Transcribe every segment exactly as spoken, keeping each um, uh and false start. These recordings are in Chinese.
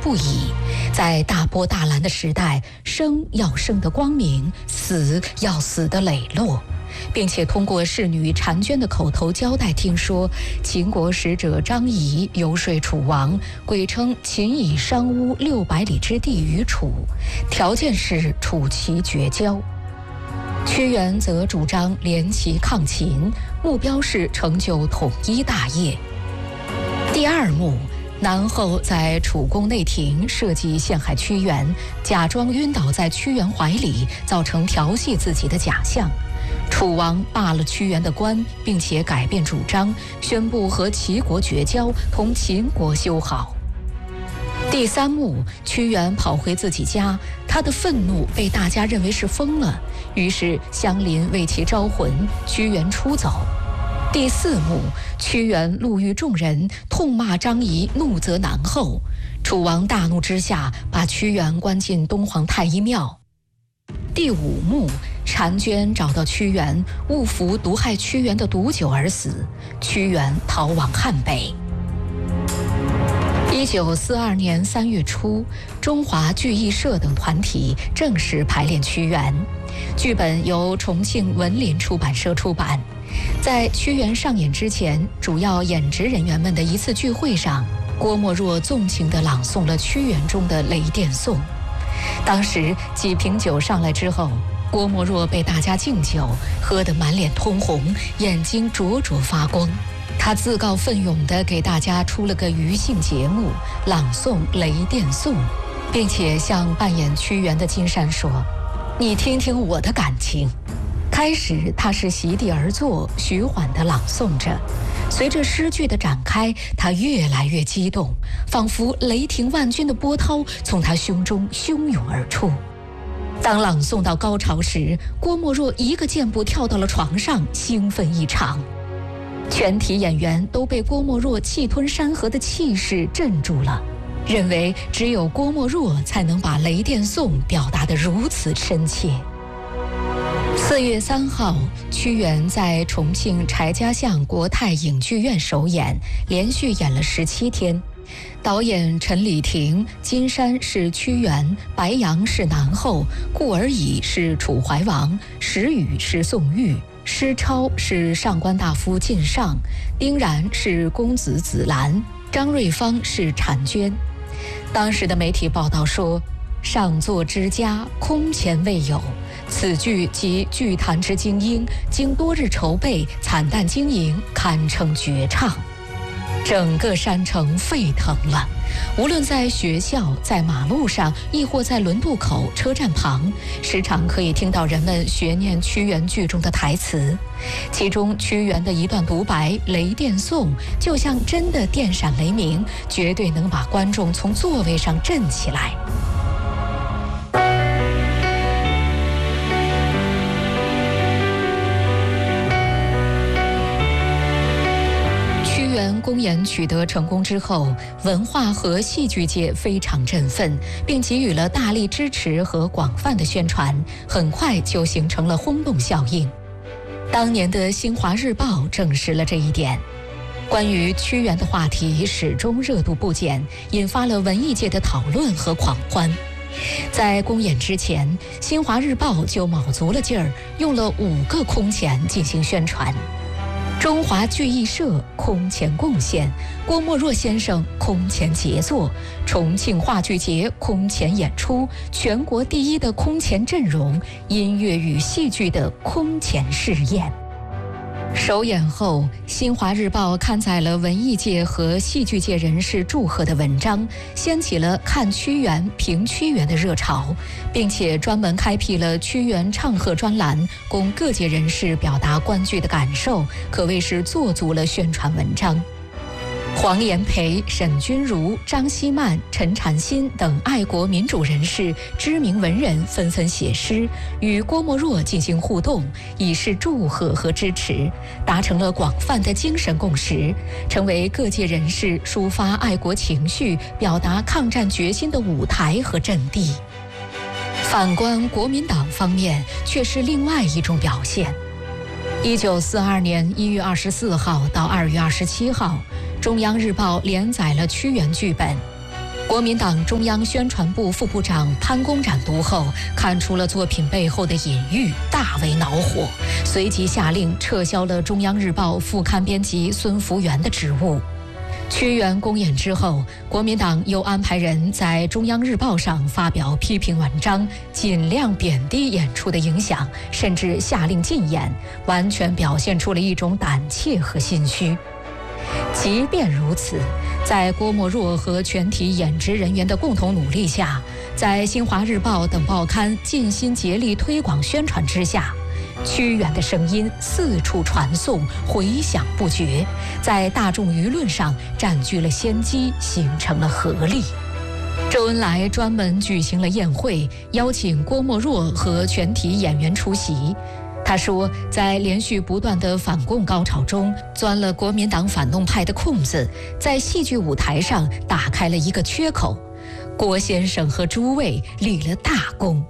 不已。在大波大澜的时代，生要生得光明，死要死得磊落，并且通过侍女婵娟的口头交代，听说秦国使者张仪游说楚王，鬼称秦以商巫六百里之地于楚，条件是楚齐绝交。屈原则主张联齐抗秦，目标是成就统一大业。第二幕，南后在楚宫内廷设计陷害屈原，假装晕倒在屈原怀里，造成调戏自己的假象。楚王罢了屈原的官，并且改变主张，宣布和齐国绝交，同秦国修好。第三幕，屈原跑回自己家，他的愤怒被大家认为是疯了，于是乡邻为其招魂，屈原出走。第四幕，屈原路遇众人，痛骂张仪怒责南后，楚王大怒之下，把屈原关进东皇太一庙。第五幕，婵娟找到屈原，误服毒害屈原的毒酒而死，屈原逃往汉北。一九四二年三月初，中华剧艺社等团体正式排练屈原，剧本由重庆文林出版社出版。在屈原上演之前，主要演职人员们的一次聚会上，郭沫若纵情地朗诵了屈原中的《雷电颂》。当时几瓶酒上来之后，郭沫若被大家敬酒，喝得满脸通红，眼睛灼灼发光。他自告奋勇地给大家出了个余兴节目，朗诵《雷电颂》，并且向扮演屈原的金山说：“你听听我的感情。”开始他是席地而坐，徐缓地朗诵着，随着诗句的展开，他越来越激动，仿佛雷霆万钧的波涛从他胸中汹涌而出。当朗诵到高潮时，郭沫若一个箭步跳到了床上，兴奋异常。全体演员都被郭沫若气吞山河的气势镇住了，认为只有郭沫若才能把《雷电颂》表达得如此深切。四月三号，屈原在重庆柴家巷国泰影剧院首演，连续演了十七天。导演陈礼亭，金山是屈原，白杨是南后，顾而已是楚怀王，石宇是宋玉，施超是上官大夫靳尚，丁然是公子子兰，张瑞芳是婵娟。当时的媒体报道说，上作之家，空前未有。此剧集剧坛之精英，经多日筹备，惨淡经营，堪称绝唱。整个山城沸腾了，无论在学校、在马路上，亦或在轮渡口、车站旁，时常可以听到人们学念屈原剧中的台词。其中屈原的一段独白《雷电颂》，就像真的电闪雷鸣，绝对能把观众从座位上震起来。公演取得成功之后，文化和戏剧界非常振奋，并给予了大力支持和广泛的宣传，很快就形成了轰动效应。当年的《新华日报》证实了这一点。关于屈原的话题始终热度不减，引发了文艺界的讨论和狂欢。在公演之前，《新华日报》就卯足了劲儿，用了五个空前进行宣传。中华剧艺社空前贡献，郭沫若先生空前杰作，重庆话剧节空前演出，全国第一的空前阵容，音乐与戏剧的空前试验。首演后，《新华日报》刊载了文艺界和戏剧界人士祝贺的文章，掀起了看屈原、评屈原的热潮，并且专门开辟了屈原唱和专栏，供各界人士表达观剧的感受，可谓是做足了宣传文章。黄炎培、沈钧儒、张希曼、陈禅心等爱国民主人士、知名文人纷纷写诗，与郭沫若进行互动，以示祝贺和支持，达成了广泛的精神共识，成为各界人士抒发爱国情绪、表达抗战决心的舞台和阵地。反观国民党方面，却是另外一种表现。一九四二年一月二十四号到二月二十七号，中央日报连载了屈原剧本。 国民党中央宣传部副部长潘公展读后，看出了作品背后的隐喻，大为恼火，随即下令撤销了《中央日报》副刊编辑孙福元的职务。屈原公演之后，国民党又安排人在《中央日报》上发表批评文章，尽量贬低演出的影响，甚至下令禁演，完全表现出了一种胆怯和心虚。即便如此，在郭沫若和全体演职人员的共同努力下，在《新华日报》等报刊尽心竭力推广宣传之下，屈原的声音四处传颂，回响不绝，在大众舆论上占据了先机，形成了合力。周恩来专门举行了宴会，邀请郭沫若和全体演员出席。他说，在连续不断的反共高潮中，钻了国民党反动派的空子，在戏剧舞台上打开了一个缺口。郭先生和诸位立了大功。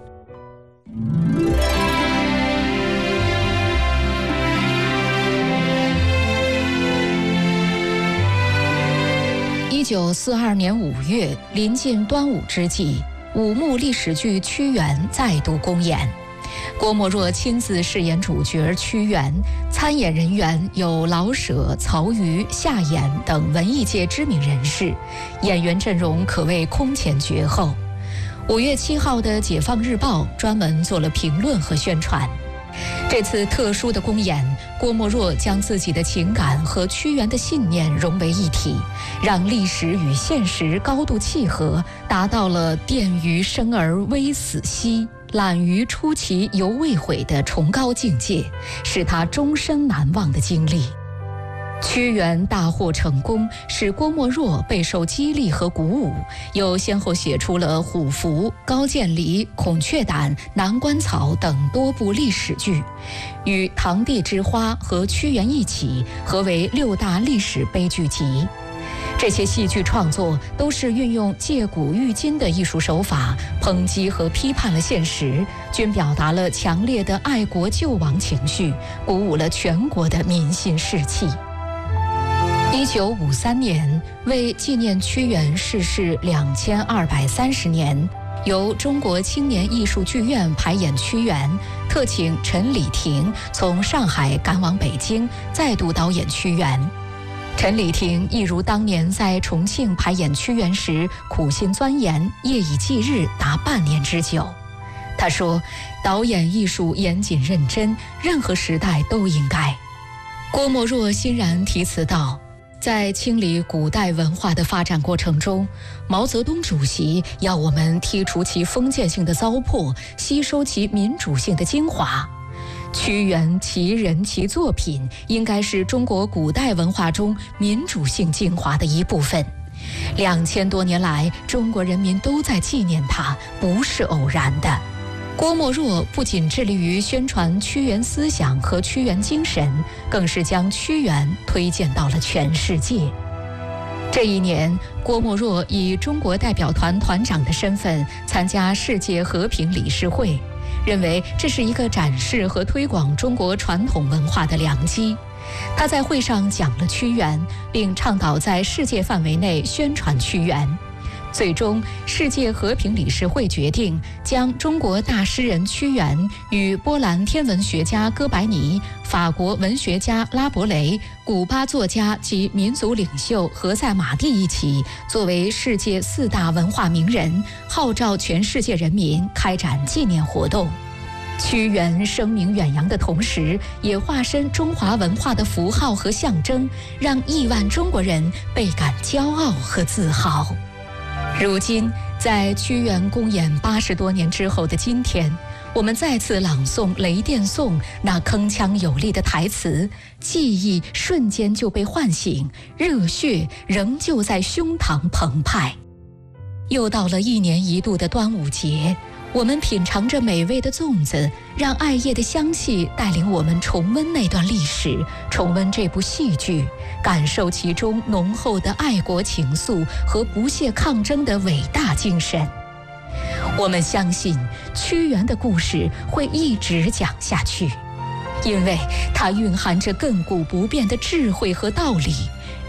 一九四二年五月，临近端午之际，五幕历史剧《屈原》再度公演。郭沫若亲自饰演主角屈原，参演人员有老舍、曹禺、夏衍等文艺界知名人士，演员阵容可谓空前绝后。五月七号的《解放日报》专门做了评论和宣传。这次特殊的公演，郭沫若将自己的情感和屈原的信念融为一体，让历史与现实高度契合，达到了电鱼生而微死兮，懒鱼出其犹未悔的崇高境界，是他终身难忘的经历。屈原大获成功，使郭沫若备受激励和鼓舞，又先后写出了《虎符》《高渐离》《孔雀胆》《南关草》等多部历史剧，与《堂弟之花》和屈原一起合为六大历史悲剧集。这些戏剧创作都是运用借古喻今的艺术手法，抨击和批判了现实，均表达了强烈的爱国救亡情绪，鼓舞了全国的民心士气。一九五三年，为纪念屈原逝世两千二百三十年，由中国青年艺术剧院排演屈原，特请陈理婷从上海赶往北京，再度导演屈原。陈理婷一如当年在重庆排演屈原时苦心钻研，夜以继日达半年之久。他说，导演艺术严谨认真，任何时代都应该。郭沫若欣然题词道，在清理古代文化的发展过程中，毛泽东主席要我们剔除其封建性的糟粕，吸收其民主性的精华。屈原其人其作品应该是中国古代文化中民主性精华的一部分。两千多年来，中国人民都在纪念他，不是偶然的。郭沫若不仅致力于宣传屈原思想和屈原精神，更是将屈原推荐到了全世界。这一年，郭沫若以中国代表团团长的身份参加世界和平理事会，认为这是一个展示和推广中国传统文化的良机。他在会上讲了屈原，并倡导在世界范围内宣传屈原。最终，世界和平理事会决定将中国大诗人屈原与波兰天文学家哥白尼、法国文学家拉伯雷、古巴作家及民族领袖何塞马蒂一起作为世界四大文化名人，号召全世界人民开展纪念活动。屈原声名远扬的同时，也化身中华文化的符号和象征，让亿万中国人倍感骄傲和自豪。如今，在屈原公演八十多年之后的今天，我们再次朗诵《雷电颂》那铿锵有力的台词，记忆瞬间就被唤醒，热血仍旧在胸膛澎湃。又到了一年一度的端午节，我们品尝着美味的粽子，让艾叶的香气带领我们重温那段历史，重温这部戏剧，感受其中浓厚的爱国情愫和不懈抗争的伟大精神。我们相信屈原的故事会一直讲下去，因为它蕴含着亘古不变的智慧和道理。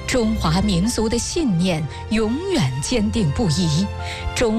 中华民族的信念永远坚定不移。中